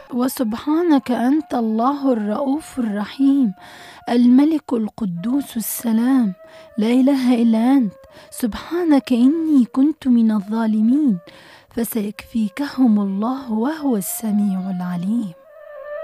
وسبحانك أنت الله الرؤوف الرحيم، الملك القدوس السلام، لا إله إلا أنت، سبحانك إني كنت من الظالمين، فسيكفيكهم الله وهو السميع العليم.